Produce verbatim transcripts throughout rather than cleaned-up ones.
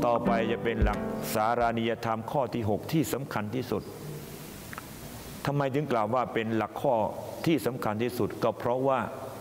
ต่อไปจะเป็นหลักสารานิยธรรมข้อที่หกที่สำคัญที่สุดทำไมถึงกล่าวว่าเป็นหลักข้อที่สำคัญที่สุดก็เพราะว่า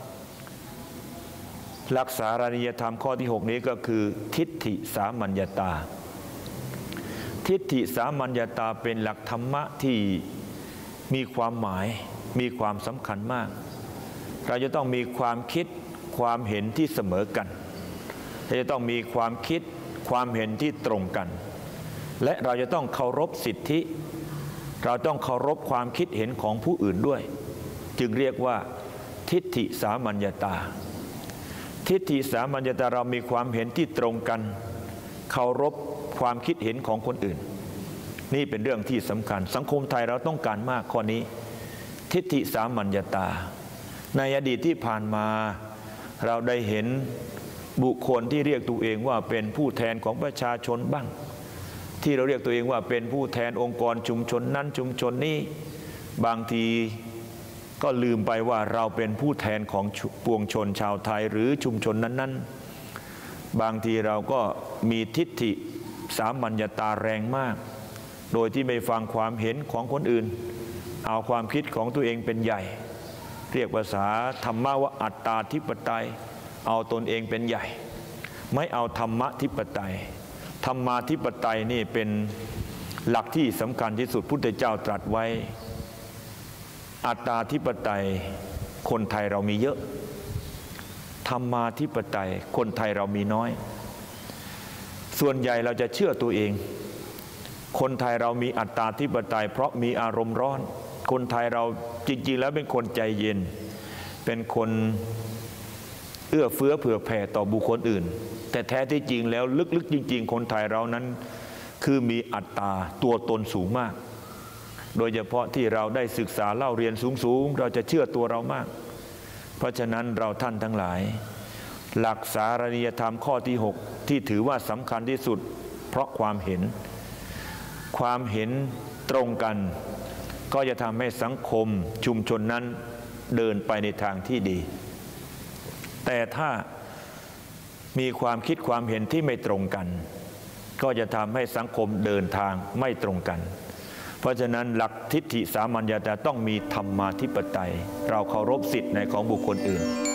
หลักสารานิยธรรมข้อที่หกนี้ก็คือทิฏฐิสามัญญตาทิฏฐิสามัญญตาเป็นหลักธรรมะที่มีความหมายมีความสำคัญมากเราจะต้องมีความคิดความเห็นที่เสมอกันเราจะต้องมีความคิดความเห็นที่ตรงกันและเราจะต้องเคารพสิทธิเราต้องเคารพความคิดเห็นของผู้อื่นด้วยจึงเรียกว่าทิฏฐิสามัญญตาทิฏฐิสามัญญตาเรามีความเห็นที่ตรงกันเคารพความคิดเห็นของคนอื่นนี่เป็นเรื่องที่สำคัญสังคมไทยเราต้องการมากข้อนี้ทิฏฐิสามัญญตาในอดีตที่ผ่านมาเราได้เห็นบุคคลที่เรียกตัวเองว่าเป็นผู้แทนของประชาชนบ้างที่เราเรียกตัวเองว่าเป็นผู้แทนองค์กรชุมชนนั้นชุมชนนี้บางทีก็ลืมไปว่าเราเป็นผู้แทนของปวงชนชาวไทยหรือชุมชนนั้นๆบางทีเราก็มีทิฏฐิสามัญญตาแรงมากโดยที่ไม่ฟังความเห็นของคนอื่นเอาความคิดของตัวเองเป็นใหญ่เรียกภาษาธรรมะว่าอัตตาธิปไตยเอาตนเองเป็นใหญ่ไม่เอาธรรมะธิปไตยธรรมาธิปไตยนี่เป็นหลักที่สำคัญที่สุดพุทธเจ้าตรัสไว้อัตตาธิปไตยคนไทยเรามีเยอะธรรมาธิปไตยคนไทยเรามีน้อยส่วนใหญ่เราจะเชื่อตัวเองคนไทยเรามีอัตตาธิปไตยเพราะมีอารมณ์ร้อนคนไทยเราจริงๆแล้วเป็นคนใจเย็นเป็นคนเอื้อเฟื้อเผื่อแผ่ต่อบุคคลอื่นแต่แท้ที่จริงแล้วลึกๆจริงๆคนไทยเรานั้นคือมีอัตตาตัวตนสูงมากโดยเฉพาะที่เราได้ศึกษาเล่าเรียนสูงๆเราจะเชื่อตัวเรามากเพราะฉะนั้นเราท่านทั้งหลายหลักสารานิยธรรมข้อที่หกที่ถือว่าสำคัญที่สุดเพราะความเห็นความเห็นตรงกันก็จะทำให้สังคมชุมชนนั้นเดินไปในทางที่ดีแต่ถ้ามีความคิดความเห็นที่ไม่ตรงกันก็จะทำให้สังคมเดินทางไม่ตรงกันเพราะฉะนั้นหลักทิฏฐิสามัญญตาต้องมีธรรมาธิปไตยเราเคารพสิทธิในของบุคคลอื่น